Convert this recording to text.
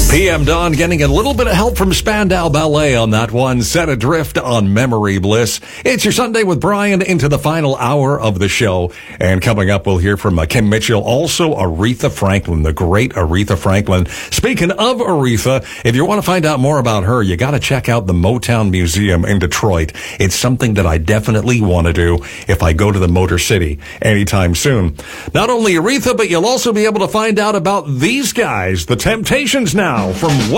PM Dawn getting a little bit of help from Spandau Ballet on that one. Set adrift on Memory Bliss. It's your Sunday with Brian into the final hour of the show. And coming up, we'll hear from Kim Mitchell. Also, Aretha Franklin, the great Aretha Franklin. Speaking of Aretha, if you want to find out more about her, you got to check out the Motown Museum in Detroit. It's something that I definitely want to do if I go to the Motor City anytime soon. Not only Aretha, but you'll also be able to find out about these guys, the Temptations now from